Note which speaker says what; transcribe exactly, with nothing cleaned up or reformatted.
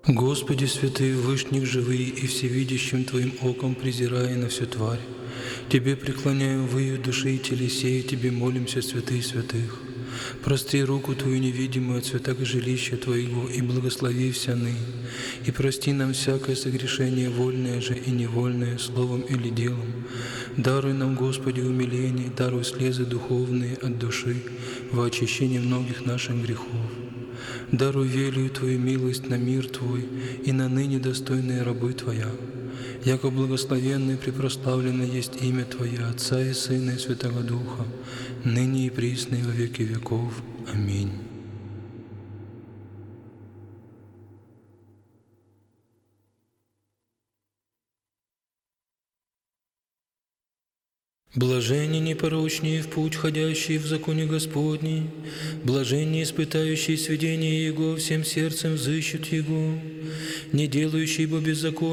Speaker 1: Господи, святый, вышних живые и всевидящим Твоим оком презирая на всю тварь, Тебе преклоняем выю души и телесея, Тебе молимся, святый святых. Прости руку Твою невидимую от святого жилища Твоего и благослови вся ныне, и прости нам всякое согрешение, вольное же и невольное, словом или делом. Даруй нам, Господи, умиление, даруй слезы духовные от души во очищение многих наших грехов. Даруй велию Твою милость на мир Твой и на ныне достойные рабы Твоя. Яко благословенно и препрославлено есть имя Твое, Отца и Сына и Святого Духа, ныне и присно и во веки веков. Аминь. Блаженни непорочнее в путь, ходящие в законе Господней, блаженни испытающие сведения Его, всем сердцем взыщут Его, не делающие ибо беззаконие,